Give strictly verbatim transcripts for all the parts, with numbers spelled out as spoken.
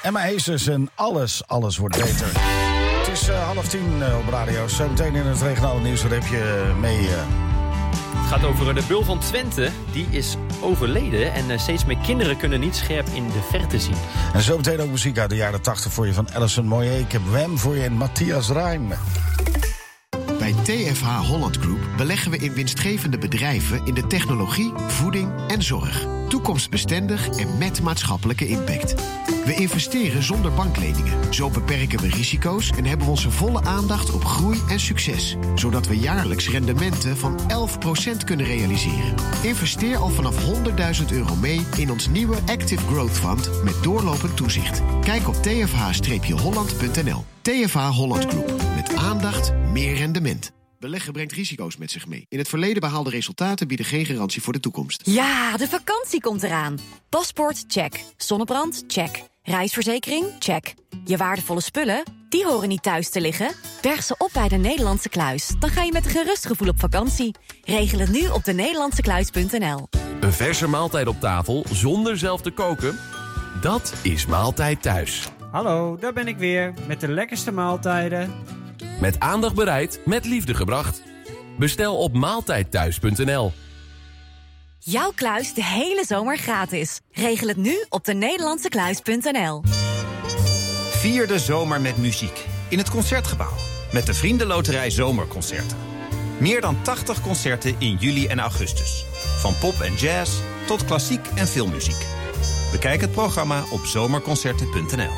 Emma Heesters en alles, alles wordt beter. Het is uh, half tien uh, op radio. Zometeen in het regionale nieuws, wat heb je mee? Uh... Het gaat over de Bul van Twente. Die is overleden en uh, steeds meer kinderen kunnen niet scherp in de verte zien. En zometeen ook muziek uit de jaren tachtig voor je van Alison Moyet. Ik heb Wham voor je en Matthias Reim. Bij T F H Holland Group beleggen we in winstgevende bedrijven in de technologie, voeding en zorg. Toekomstbestendig en met maatschappelijke impact. We investeren zonder bankleningen. Zo beperken we risico's en hebben we onze volle aandacht op groei en succes. Zodat we jaarlijks rendementen van elf procent kunnen realiseren. Investeer al vanaf honderdduizend euro mee in ons nieuwe Active Growth Fund met doorlopend toezicht. Kijk op t f h holland punt n l. T F H Holland Group. Met aandacht, meer rendement. Beleggen brengt risico's met zich mee. In het verleden behaalde resultaten bieden geen garantie voor de toekomst. Ja, de vakantie komt eraan. Paspoort, check. Zonnebrand, check. Reisverzekering, check. Je waardevolle spullen, die horen niet thuis te liggen. Berg ze op bij de Nederlandse Kluis. Dan ga je met een gerust gevoel op vakantie. Regel het nu op de nederlandse kluis punt n l. Een verse maaltijd op tafel zonder zelf te koken? Dat is Maaltijd Thuis. Hallo, daar ben ik weer met de lekkerste maaltijden. Met aandacht bereid, met liefde gebracht. Bestel op maaltijd thuis punt n l. Jouw kluis de hele zomer gratis. Regel het nu op de nederlandse kluis punt n l. Vier de zomer met muziek in het Concertgebouw. Met de Vriendenloterij Zomerconcerten. Meer dan tachtig concerten in juli en augustus. Van pop en jazz tot klassiek en filmmuziek. Bekijk het programma op zomerconcerten punt n l.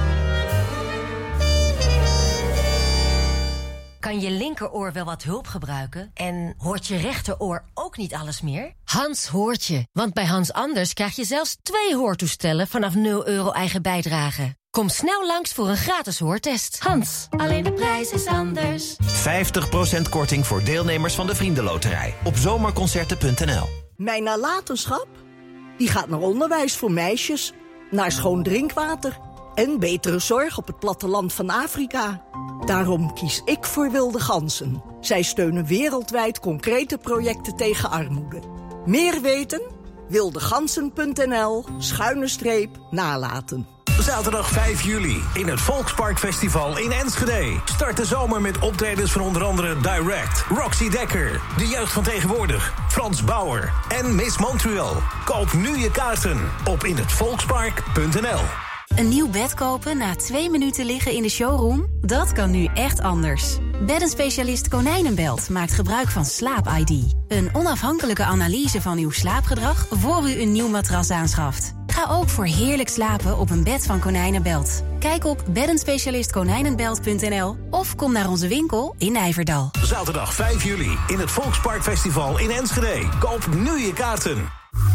Kan je linkeroor wel wat hulp gebruiken? En hoort je rechteroor ook niet alles meer? Hans hoort je, want bij Hans Anders krijg je zelfs twee hoortoestellen vanaf nul euro eigen bijdrage. Kom snel langs voor een gratis hoortest. Hans, alleen de prijs is anders. vijftig procent korting voor deelnemers van de Vriendenloterij op zomerconcerten punt n l. Mijn nalatenschap? Die gaat naar onderwijs voor meisjes, naar schoon drinkwater en betere zorg op het platteland van Afrika. Daarom kies ik voor Wilde Ganzen. Zij steunen wereldwijd concrete projecten tegen armoede. Meer weten? wildegansen punt n l schuine streep nalaten. Zaterdag vijf juli in het Volkspark Festival in Enschede. Start de zomer met optredens van onder andere Direct, Roxy Dekker, De Jeugd van Tegenwoordig, Frans Bauer en Miss Montreal. Koop nu je kaarten op in het volkspark punt n l. Een nieuw bed kopen na twee minuten liggen in de showroom? Dat kan nu echt anders. Beddenspecialist Konijnenbelt maakt gebruik van Slaap I D. Een onafhankelijke analyse van uw slaapgedrag voor u een nieuw matras aanschaft. Ga ook voor heerlijk slapen op een bed van Konijnenbelt. Kijk op beddenspecialist konijnenbelt punt n l of kom naar onze winkel in Nijverdal. Zaterdag vijf juli in het Volkspark Festival in Enschede. Koop nu je kaarten.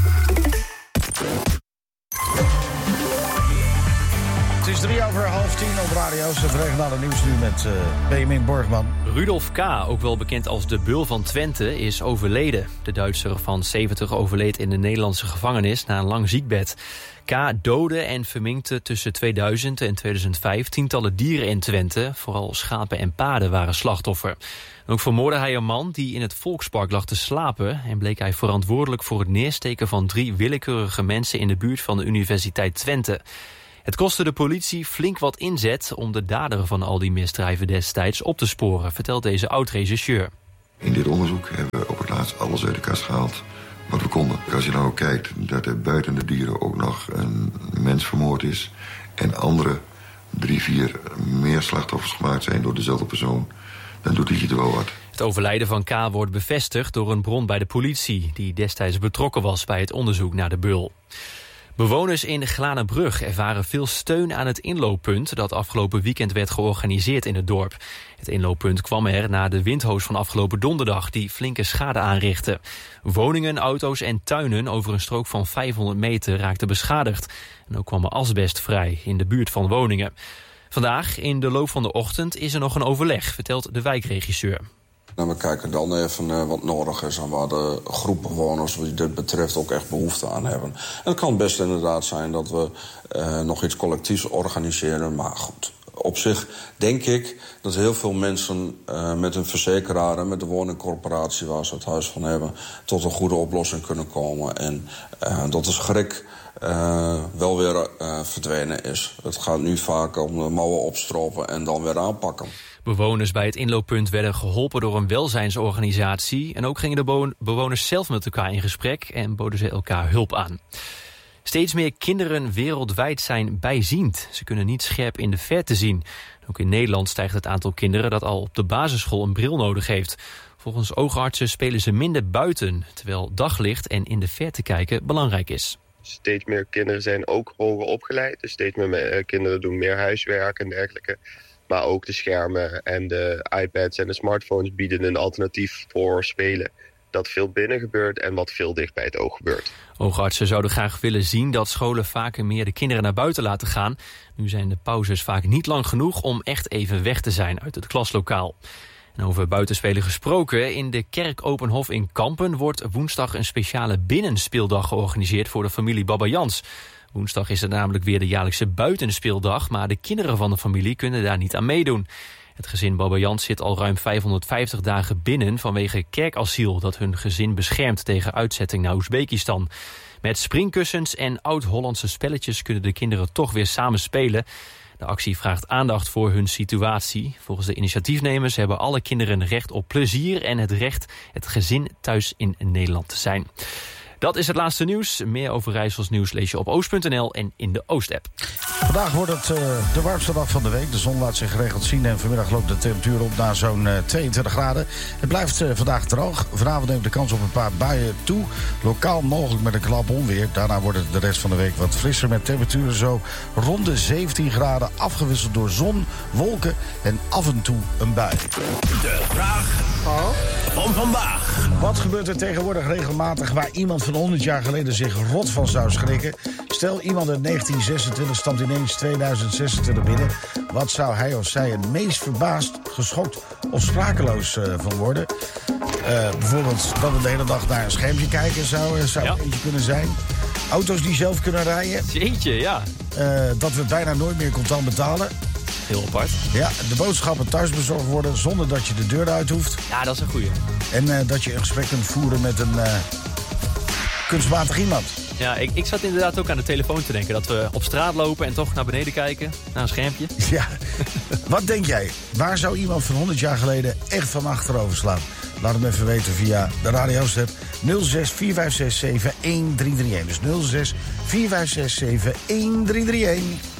Het is drie over half tien op radio's. Het regionale nieuws nu met uh, Benjamin Borgman. Rudolf K., ook wel bekend als de Bul van Twente, is overleden. De Duitser van zeventig overleed in de Nederlandse gevangenis na een lang ziekbed. K. doodde en verminkte tussen tweeduizend en tweeduizend vijf tientallen dieren in Twente. Vooral schapen en paarden waren slachtoffer. En ook vermoordde hij een man die in het Volkspark lag te slapen en bleek hij verantwoordelijk voor het neersteken van drie willekeurige mensen in de buurt van de Universiteit Twente. Het kostte de politie flink wat inzet om de dader van al die misdrijven destijds op te sporen, vertelt deze oud-rechercheur. In dit onderzoek hebben we op het laatst alles uit de kast gehaald wat we konden. Als je nou kijkt dat er buiten de dieren ook nog een mens vermoord is en andere drie, vier meer slachtoffers gemaakt zijn door dezelfde persoon, dan doet het je er wel wat. Het overlijden van K. wordt bevestigd door een bron bij de politie die destijds betrokken was bij het onderzoek naar de Bul. Bewoners in Glanenbrug ervaren veel steun aan het inlooppunt dat afgelopen weekend werd georganiseerd in het dorp. Het inlooppunt kwam er na de windhoos van afgelopen donderdag die flinke schade aanrichtte. Woningen, auto's en tuinen over een strook van vijfhonderd meter raakten beschadigd. En ook kwam er asbest vrij in de buurt van woningen. Vandaag, in de loop van de ochtend, is er nog een overleg, vertelt de wijkregisseur. En we kijken dan even uh, wat nodig is en waar de groep bewoners die dit betreft ook echt behoefte aan hebben. En het kan best inderdaad zijn dat we uh, nog iets collectiefs organiseren, maar goed. Op zich denk ik dat heel veel mensen uh, met een verzekeraar en met de woningcorporatie waar ze het huis van hebben tot een goede oplossing kunnen komen. En uh, dat de schrik uh, wel weer uh, verdwenen is. Het gaat nu vaak om de mouwen opstropen en dan weer aanpakken. Bewoners bij het inlooppunt werden geholpen door een welzijnsorganisatie. En ook gingen de bewoners zelf met elkaar in gesprek en boden ze elkaar hulp aan. Steeds meer kinderen wereldwijd zijn bijziend. Ze kunnen niet scherp in de verte zien. Ook in Nederland stijgt het aantal kinderen dat al op de basisschool een bril nodig heeft. Volgens oogartsen spelen ze minder buiten, terwijl daglicht en in de verte kijken belangrijk is. Steeds meer kinderen zijn ook hoger opgeleid. Dus steeds meer kinderen doen meer huiswerk en dergelijke. Maar ook de schermen en de iPads en de smartphones bieden een alternatief voor spelen. Dat veel binnen gebeurt en wat veel dicht bij het oog gebeurt. Oogartsen zouden graag willen zien dat scholen vaker meer de kinderen naar buiten laten gaan. Nu zijn de pauzes vaak niet lang genoeg om echt even weg te zijn uit het klaslokaal. En over buitenspelen gesproken, in de Kerk Openhof in Kampen wordt woensdag een speciale binnenspeeldag georganiseerd voor de familie Babbajans. Woensdag is het namelijk weer de jaarlijkse buitenspeeldag, maar de kinderen van de familie kunnen daar niet aan meedoen. Het gezin Babbajans zit al ruim vijfhonderdvijftig dagen binnen vanwege kerkasiel dat hun gezin beschermt tegen uitzetting naar Oezbekistan. Met springkussens en oud-Hollandse spelletjes kunnen de kinderen toch weer samen spelen. De actie vraagt aandacht voor hun situatie. Volgens de initiatiefnemers hebben alle kinderen recht op plezier en het recht het gezin thuis in Nederland te zijn. Dat is het laatste nieuws. Meer over Rijssels nieuws lees je op oost punt n l en in de Oost-app. Vandaag wordt het uh, de warmste dag van de week. De zon laat zich geregeld zien en vanmiddag loopt de temperatuur op naar zo'n uh, tweeëntwintig graden. Het blijft uh, vandaag droog. Vanavond neemt de kans op een paar buien toe. Lokaal mogelijk met een klap onweer. Daarna wordt het de rest van de week wat frisser met temperaturen zo rond de zeventien graden. Afgewisseld door zon, wolken en af en toe een bui. De vraag van vandaag. Wat gebeurt er tegenwoordig regelmatig waar iemand van honderd jaar geleden zich rot van zou schrikken? Stel, iemand uit negentien zesentwintig stamt ineens tweeduizend zesentwintig binnen. Wat zou hij of zij het meest verbaasd, geschokt of sprakeloos uh, van worden? Uh, bijvoorbeeld dat we de hele dag naar een schermpje kijken zou, uh, zou ja. eentje kunnen zijn. Auto's die zelf kunnen rijden. Jeetje, ja. Uh, dat we bijna nooit meer contant betalen. Heel apart. Ja, de boodschappen thuis bezorgd worden zonder dat je de deur uit hoeft. Ja, dat is een goeie. En uh, dat je een gesprek kunt voeren met een uh, kunstmatig iemand. Ja, ik, ik zat inderdaad ook aan de telefoon te denken. Dat we op straat lopen en toch naar beneden kijken. Naar een schermpje. Ja. Wat denk jij? Waar zou iemand van honderd jaar geleden echt van achterover slaan? Laat hem even weten via de radio's-app nul zes vier vijf zes zeven een drie drie een. Dus nul zes vier vijf zes zeven een drie drie een.